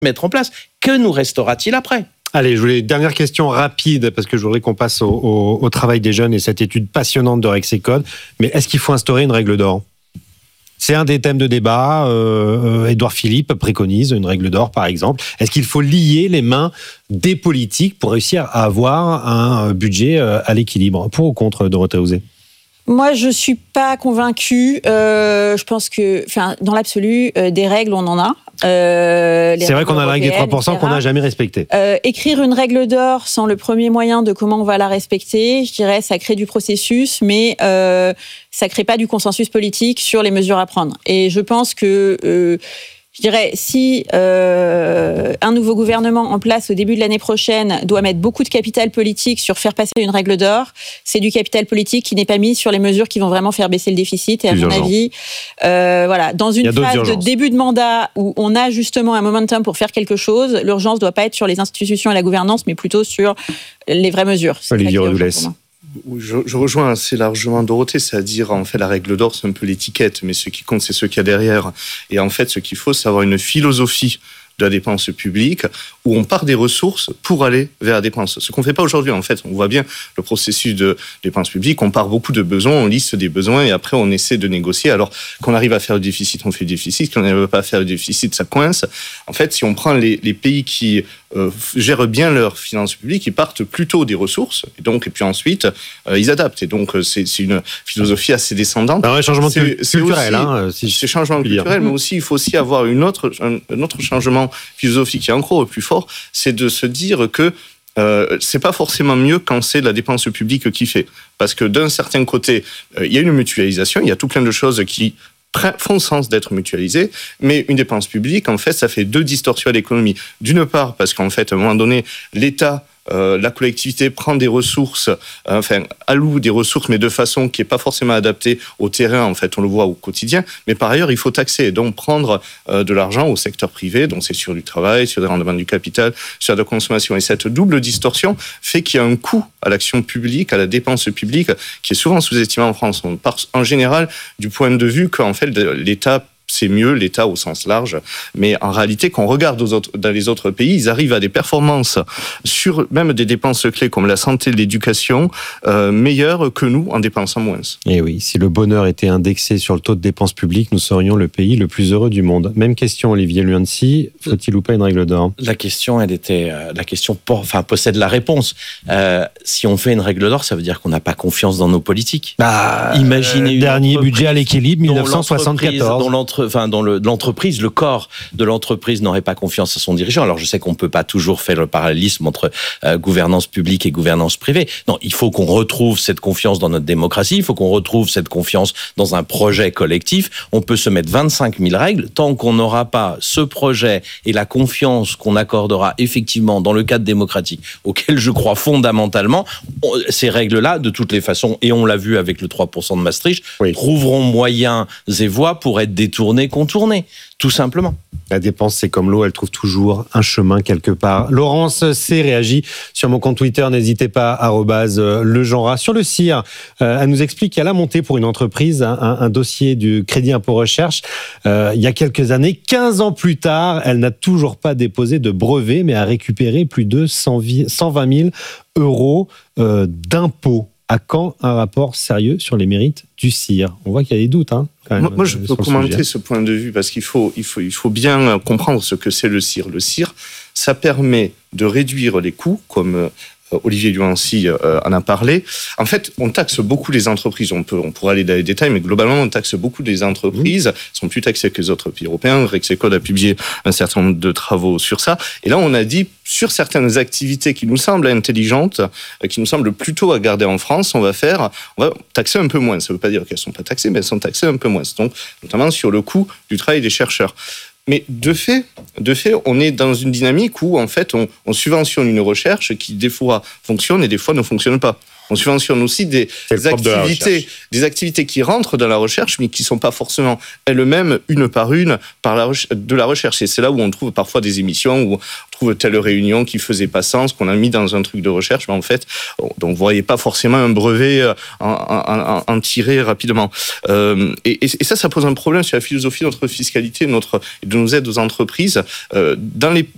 mettre en place. Que nous restera-t-il après ? Allez, je voulais une dernière question rapide, parce que je voudrais qu'on passe au travail des jeunes et cette étude passionnante de Rexecode. Mais est-ce qu'il faut instaurer une règle d'or ? C'est un des thèmes de débat. Édouard Philippe préconise une règle d'or, par exemple. Est-ce qu'il faut lier les mains des politiques pour réussir à avoir un budget à l'équilibre ? Pour ou contre, Dorothée Houzé ? Moi, je suis pas convaincue. Je pense que, dans l'absolu, des règles, on en a. C'est vrai qu'on a la règle des 3% qu'on n'a jamais respectée. Écrire une règle d'or sans le premier moyen de comment on va la respecter, je dirais, ça crée du processus, mais ça crée pas du consensus politique sur les mesures à prendre. Et je pense que je dirais, si un nouveau gouvernement en place au début de l'année prochaine doit mettre beaucoup de capital politique sur faire passer une règle d'or, c'est du capital politique qui n'est pas mis sur les mesures qui vont vraiment faire baisser le déficit. Et à mon avis, dans une phase de début de mandat où on a justement un momentum pour faire quelque chose, l'urgence ne doit pas être sur les institutions et la gouvernance, mais plutôt sur les vraies mesures. Olivier Rodoulès. Je rejoins assez largement Dorothée, c'est-à-dire en fait la règle d'or c'est un peu l'étiquette, mais ce qui compte c'est ce qu'il y a derrière. Et en fait ce qu'il faut c'est avoir une philosophie de la dépense publique où on part des ressources pour aller vers la dépense. Ce qu'on ne fait pas aujourd'hui en fait, on voit bien le processus de dépense publique, on part beaucoup de besoins, on liste des besoins et après on essaie de négocier. Alors qu'on arrive à faire le déficit, on fait le déficit, qu'on n'arrive pas à faire le déficit, ça coince. En fait si on prend les pays qui gèrent bien leurs finances publiques, ils partent plutôt des ressources et puis ensuite ils adaptent. Et donc c'est une philosophie assez descendante. Alors, un changement culturel, c'est changement culturel, mais aussi il faut aussi avoir un autre changement philosophique qui est encore plus fort, c'est de se dire que c'est pas forcément mieux quand c'est la dépense publique qui fait, parce que d'un certain côté il y a une mutualisation, il y a tout plein de choses qui font sens d'être mutualisés, mais une dépense publique, en fait, ça fait deux distorsions à l'économie. D'une part, parce qu'en fait, à un moment donné, l'État, la collectivité prend des ressources, alloue des ressources, mais de façon qui n'est pas forcément adaptée au terrain, en fait, on le voit au quotidien. Mais par ailleurs, il faut taxer, donc prendre de l'argent au secteur privé, donc c'est sur du travail, sur des rendements du capital, sur la consommation. Et cette double distorsion fait qu'il y a un coût à l'action publique, à la dépense publique, qui est souvent sous-estimé en France. On part en général du point de vue qu'en fait, l'État c'est mieux, l'État au sens large. Mais en réalité, quand on regarde dans les autres pays, ils arrivent à des performances sur même des dépenses clés comme la santé et l'éducation meilleures que nous en dépensant moins. Et oui, si le bonheur était indexé sur le taux de dépenses publiques, nous serions le pays le plus heureux du monde. Même question, Olivier Luancy, faut-il ou pas une règle d'or ? La question, possède la réponse. Si on fait une règle d'or, ça veut dire qu'on n'a pas confiance dans nos politiques. Imaginez dernier budget à l'équilibre, 1974. Dans l'entreprise, le corps de l'entreprise n'aurait pas confiance à son dirigeant. Alors je sais qu'on peut pas toujours faire le parallélisme entre gouvernance publique et gouvernance privée. Non, il faut qu'on retrouve cette confiance dans notre démocratie, il faut qu'on retrouve cette confiance dans un projet collectif. On peut se mettre 25 000 règles, tant qu'on n'aura pas ce projet et la confiance qu'on accordera effectivement dans le cadre démocratique, auquel je crois fondamentalement, ces règles-là, de toutes les façons, et on l'a vu avec le 3% de Maastricht, trouveront moyens et voies pour être détournées, contourner, tout simplement. La dépense, c'est comme l'eau, elle trouve toujours un chemin quelque part. Laurence C. réagit sur mon compte Twitter, n'hésitez pas, @legenrat. Sur le CIR, elle nous explique qu'elle a monté pour une entreprise un dossier du Crédit Impôt Recherche il y a quelques années. 15 ans plus tard, elle n'a toujours pas déposé de brevet, mais a récupéré plus de 120 000 euros d'impôts. À quand un rapport sérieux sur les mérites du CIR ? On voit qu'il y a des doutes. Moi, je peux commenter ce point de vue parce qu'il faut bien comprendre ce que c'est le CIR. Le CIR, ça permet de réduire les coûts, comme Olivier Luancy en a parlé. En fait, on taxe beaucoup les entreprises. On pourrait aller dans les détails, mais globalement, on taxe beaucoup les entreprises. Elles sont plus taxées que les autres pays européens. Rexecode a publié un certain nombre de travaux sur ça. Et là, on a dit, sur certaines activités qui nous semblent intelligentes, qui nous semblent plutôt à garder en France, on va taxer un peu moins. Ça ne veut pas dire qu'elles ne sont pas taxées, mais elles sont taxées un peu moins. Donc, notamment sur le coût du travail des chercheurs. Mais de fait, on est dans une dynamique où, en fait, on subventionne une recherche qui, des fois, fonctionne et des fois ne fonctionne pas. On subventionne aussi des activités qui rentrent dans la recherche, mais qui ne sont pas forcément elles-mêmes, une par une, de la recherche. Et c'est là où on trouve parfois des émissions où on trouve telle réunion qui ne faisait pas sens, qu'on a mis dans un truc de recherche, mais en fait, on ne voyait pas forcément un brevet en tirer rapidement. Et ça pose un problème sur la philosophie de notre fiscalité, de nos aides aux entreprises. Dans